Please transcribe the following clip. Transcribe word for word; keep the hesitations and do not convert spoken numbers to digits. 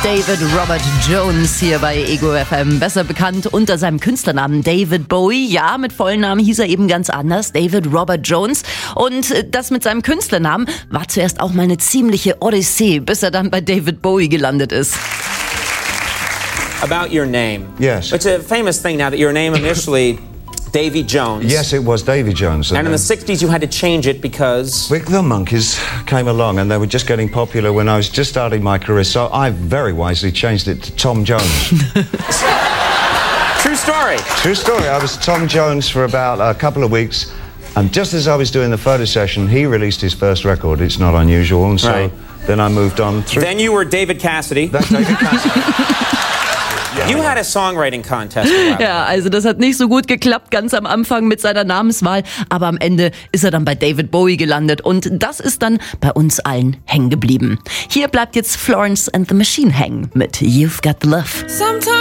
David Robert Jones hier bei Ego F M, besser bekannt unter seinem Künstlernamen David Bowie. Ja, mit vollen Namen hieß er eben ganz anders, David Robert Jones. Und das mit seinem Künstlernamen war zuerst auch mal eine ziemliche Odyssee, bis er dann bei David Bowie gelandet ist. About your name. Yes. It's a famous thing now that your name initially Davy Jones. Yes, it was Davy Jones. And in the sixties you had to change it because... The Monkees came along and they were just getting popular when I was just starting my career, so I very wisely changed it to Tom Jones. True story. True story. I was Tom Jones for about a couple of weeks, and just as I was doing the photo session, he released his first record, It's Not Unusual, and so right. then I moved on through... Then you were David Cassidy. That's David Cassidy. You had a songwriting contest. Ja, also das hat nicht so gut geklappt ganz am Anfang mit seiner Namenswahl, aber am Ende ist er dann bei David Bowie gelandet und das ist dann bei uns allen hängen geblieben. Hier bleibt jetzt Florence and the Machine hängen mit You've Got the Love. Sometimes